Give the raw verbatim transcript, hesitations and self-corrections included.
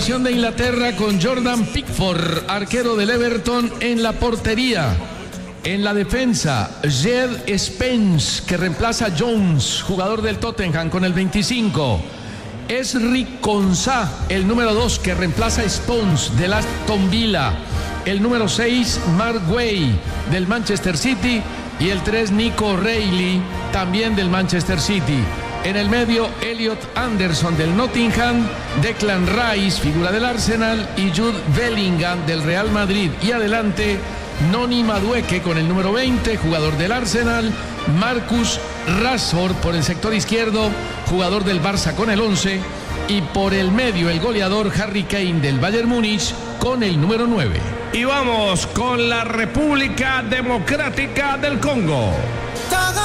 formación de Inglaterra con Jordan Pickford, arquero del Everton, en la portería. En la defensa, Jed Spence, que reemplaza a Jones, jugador del Tottenham, con el veinticinco. Esri Konsa, el número dos, que reemplaza a Stones del Aston Villa. El número seis, Mark Way, del Manchester City. Y el tres, Nico Reilly, también del Manchester City. En el medio, Elliot Anderson del Nottingham, Declan Rice, figura del Arsenal, y Jude Bellingham del Real Madrid. Y adelante, Noni Madueke con el número veinte, jugador del Arsenal, Marcus Rashford por el sector izquierdo, jugador del Barça con el once, y por el medio el goleador Harry Kane del Bayern Múnich con el número nueve. Y vamos con la República Democrática del Congo.